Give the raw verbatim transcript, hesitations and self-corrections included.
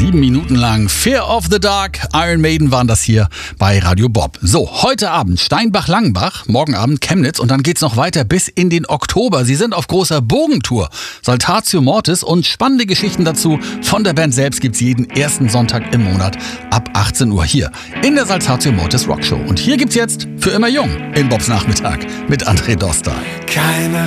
Sieben Minuten lang Fear of the Dark. Iron Maiden waren das hier bei Radio Bob. So, heute Abend Steinbach-Langenbach, morgen Abend Chemnitz und dann geht's noch weiter bis in den Oktober. Sie sind auf großer Bogentour. Saltatio Mortis und spannende Geschichten dazu von der Band selbst gibt's jeden ersten Sonntag im Monat ab achtzehn Uhr hier in der Saltatio Mortis Rockshow. Und hier gibt's jetzt Für immer jung in Bobs Nachmittag mit André Doster. Keine